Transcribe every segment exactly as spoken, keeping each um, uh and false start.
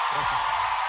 Gracias.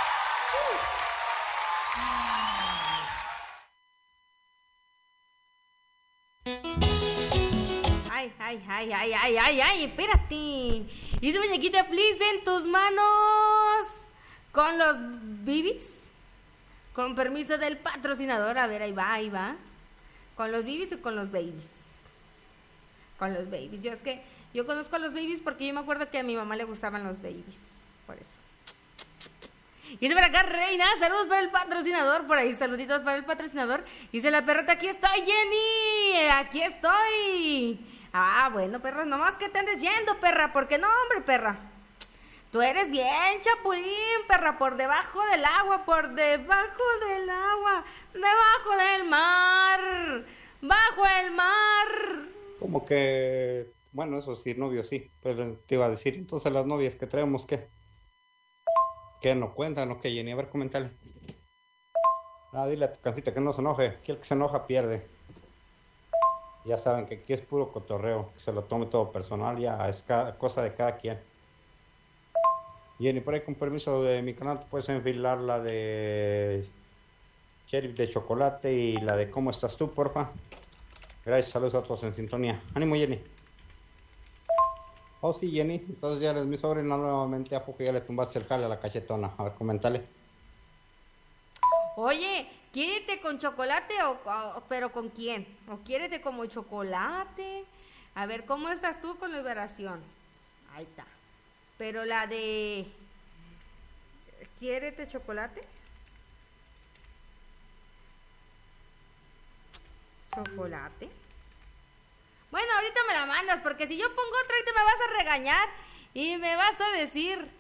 Ay, ay, ay, ay, ay, ay, ay, espérate. Y esa muñequita, please, en tus manos. Con los bibis. Con permiso del patrocinador. A ver, ahí va, ahí va. ¿Con los bibis o con los babies? Con los babies. Yo es que, yo conozco a los babies porque yo me acuerdo que a mi mamá le gustaban los babies. Por eso. Y dice por acá, Reina, saludos para el patrocinador. Por ahí, saluditos para el patrocinador. Dice la perrota, aquí estoy, Jenny. Aquí estoy. Ah, bueno, perra, nomás que te andes yendo, perra. Porque no, hombre, perra. Tú eres bien chapulín, perra. Por debajo del agua, por debajo del agua. Debajo del mar. Bajo el mar. Como que, bueno, eso sí, novio sí. Pero te iba a decir, entonces las novias que traemos, ¿qué? ¿Qué no cuentan o qué, Jenny? A ver, coméntale. Ah, dile a tu cancita que no se enoje. Aquí el que se enoja pierde. Ya saben que aquí es puro cotorreo. Que se lo tome todo personal, ya es cada, cosa de cada quien. Jenny, por ahí con permiso de mi canal, te puedes enfilar la de Sheriff de chocolate y la de ¿cómo estás tú, porfa? Gracias, saludos a todos en sintonía. Ánimo, Jenny. Oh, sí, Jenny. Entonces ya eres mi sobrina nuevamente. ¿A poco ya le tumbaste el jale a la cachetona? A ver, coméntale. Oye, ¿quiérete con chocolate o, o pero con quién? ¿O quiérete como chocolate? A ver, ¿cómo estás tú con liberación? Ahí está. Pero la de ¿quiérete chocolate? ¿Chocolate? Bueno, ahorita me la mandas, porque si yo pongo otra ahorita me vas a regañar y me vas a decir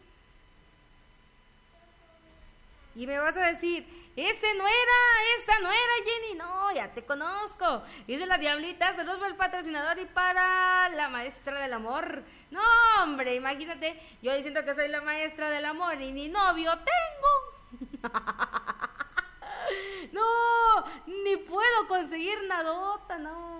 y me vas a decir, ese no era, esa no era, Jenny. No, ya te conozco. Dice la Diablita, saludos para el patrocinador y para la maestra del amor. No, hombre, imagínate, yo diciendo que soy la maestra del amor y ni novio tengo. No, ni puedo conseguir nadota, no.